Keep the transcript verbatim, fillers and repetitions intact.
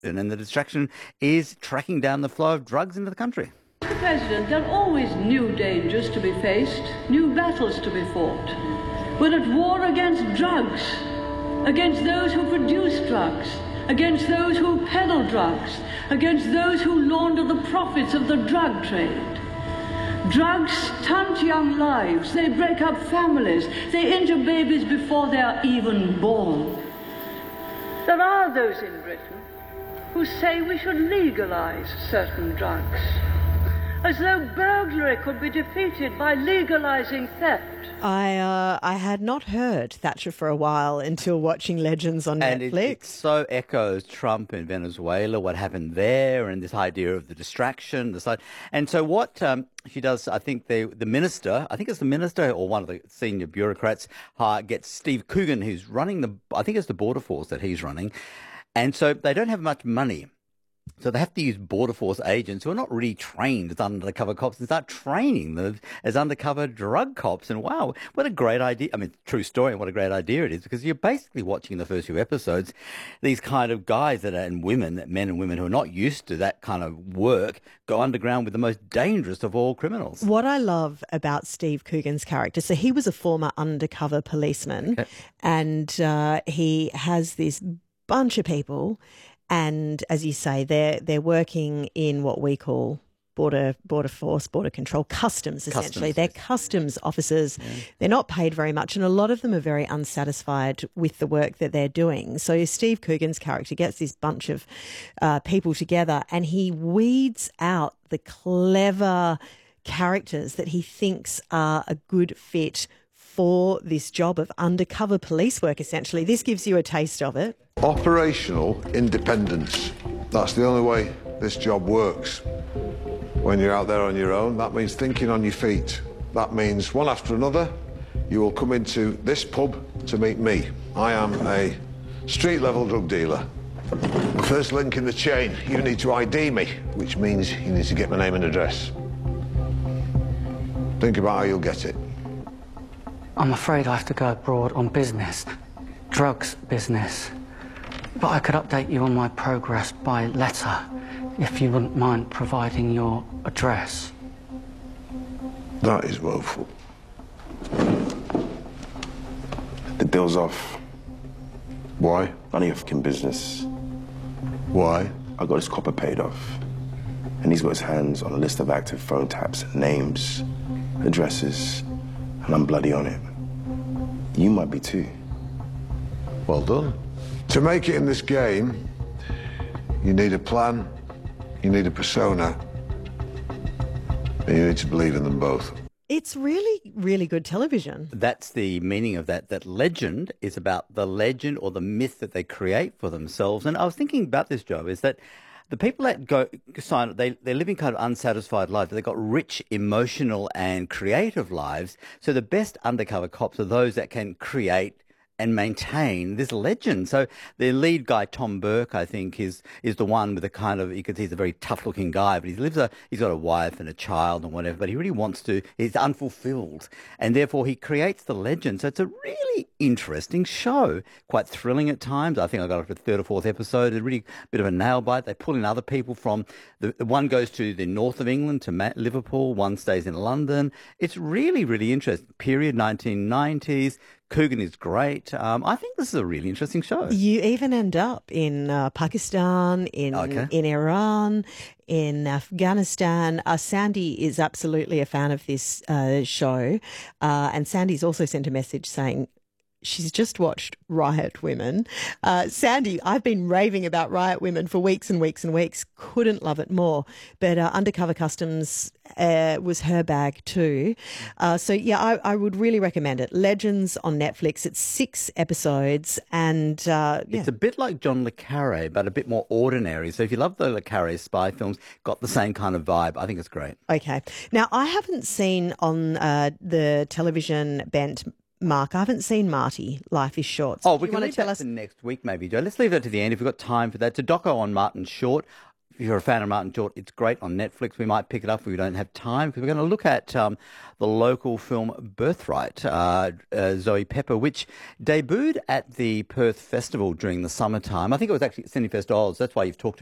and the distraction is tracking down the flow of drugs into the country. Mister President, there are always new dangers to be faced, new battles to be fought. We're at war against drugs, against those who produce drugs, against those who peddle drugs, against those who launder the profits of the drug trade. Drugs stunt young lives, they break up families, they injure babies before they are even born. There are those in Britain who say we should legalize certain drugs, as though burglary could be defeated by legalizing theft. I uh, I had not heard Thatcher for a while until watching Legends on and Netflix. It, it so echoes Trump in Venezuela, what happened there, and this idea of the distraction. The side. And so what um, she does, I think the the minister, I think it's the minister or one of the senior bureaucrats, uh, gets Steve Coogan, who's running the, I think it's the border force that he's running. And so they don't have much money. So they have to use Border Force agents who are not really trained as undercover cops and start training them as undercover drug cops. And wow, what a great idea. I mean, true story, and what a great idea it is, because you're basically watching the first few episodes, these kind of guys that are, and women, men and women who are not used to that kind of work, go underground with the most dangerous of all criminals. What I love about Steve Coogan's character, so he was a former undercover policeman, okay. and uh, he has this bunch of people. And as you say, they're they're working in what we call border border force, border control, customs essentially. Customs, they're yes. customs officers. Yeah. They're not paid very much, and a lot of them are very unsatisfied with the work that they're doing. So Steve Coogan's character gets this bunch of uh, people together, and he weeds out the clever characters that he thinks are a good fit for this job of undercover police work, essentially. This gives you a taste of it. Operational independence. That's the only way this job works. When you're out there on your own, that means thinking on your feet. That means one after another, you will come into this pub to meet me. I am a street-level drug dealer. The first link in the chain, you need to I D me, which means you need to get my name and address. Think about how you'll get it. I'm afraid I have to go abroad on business, drugs business. But I could update you on my progress by letter, if you wouldn't mind providing your address. That is woeful. The deal's off. Why? None of your fucking business. Why? I got this copper paid off. And he's got his hands on a list of active phone taps, names, addresses, and I'm bloody on it. You might be too. Well done. To make it in this game, you need a plan, you need a persona, and you need to believe in them both. It's really, really good television. That's the meaning of that. That legend is about the legend or the myth that they create for themselves. And I was thinking about this, Joe, is that the people that go sign up, they, they're living kind of unsatisfied lives. They've got rich, emotional and creative lives. So the best undercover cops are those that can create and maintain this legend. So the lead guy, Tom Burke, I think, is is the one with a kind of, you can see he's a very tough-looking guy, but he lives a, he's got a wife and a child and whatever, but he really wants to, he's unfulfilled. And therefore he creates the legend. So it's a really interesting show, quite thrilling at times. I think I got up to the third or fourth episode, a really bit of a nail bite. They pull in other people from, the, the one goes to the north of England, to Ma- Liverpool, one stays in London. It's really, really interesting. Period, nineteen nineties. Coogan is great. Um, I think this is a really interesting show. You even end up in uh, Pakistan, in okay. in Iran, in Afghanistan. Uh, Sandy is absolutely a fan of this uh, show. Uh, and Sandy's also sent a message saying she's just watched Riot Women. Uh, Sandy, I've been raving about Riot Women for weeks and weeks and weeks. Couldn't love it more. But uh, Undercover Customs uh, was her bag too. Uh, so, yeah, I, I would really recommend it. Legends on Netflix. It's six episodes. And uh, yeah. It's a bit like John le Carré, but a bit more ordinary. So if you love the le Carré spy films, got the same kind of vibe. I think it's great. Okay. Now, I haven't seen on uh, the television bent, Mark, I haven't seen Marty, Life is Short. So oh, we can leave that us? to next week maybe, Joe. Let's leave that to the end if we've got time for that. It's a doco on Martin Short. you're a fan of Martin Short, it's great on Netflix. We might pick it up if we don't have time, because we're going to look at um, the local film Birthright, uh, uh, Zoe Pepper, which debuted at the Perth Festival during the summertime. I think it was actually at Cinefest Oz. That's why you've talked to